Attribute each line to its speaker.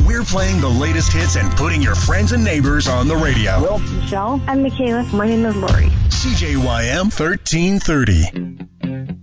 Speaker 1: We're playing the latest hits and putting your friends and neighbors on the radio.
Speaker 2: Michelle. I'm Michaela. My name is Lori.
Speaker 1: CJYM 1330.